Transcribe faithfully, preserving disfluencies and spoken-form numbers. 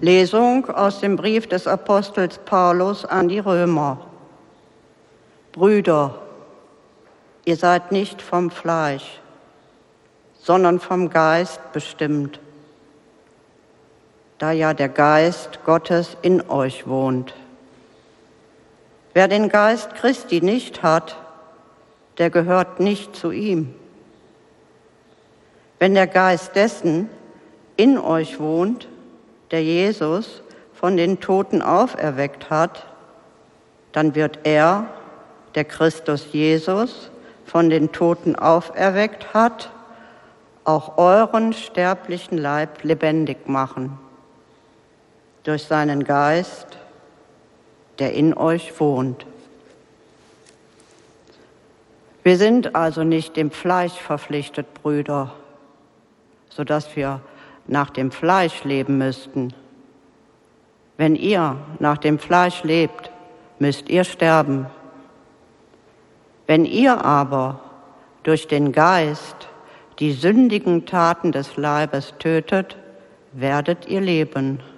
Lesung aus dem Brief des Apostels Paulus an die Römer. Brüder, ihr seid nicht vom Fleisch, sondern vom Geist bestimmt, da ja der Geist Gottes in euch wohnt. Wer den Geist Christi nicht hat, der gehört nicht zu ihm. Wenn der Geist dessen in euch wohnt, der Jesus von den Toten auferweckt hat, dann wird er, der Christus Jesus von den Toten auferweckt hat, auch euren sterblichen Leib lebendig machen, durch seinen Geist, der in euch wohnt. Wir sind also nicht dem Fleisch verpflichtet, Brüder, sodass wir nach dem Fleisch leben müssten. Wenn ihr nach dem Fleisch lebt, müsst ihr sterben. Wenn ihr aber durch den Geist die sündigen Taten des Leibes tötet, werdet ihr leben.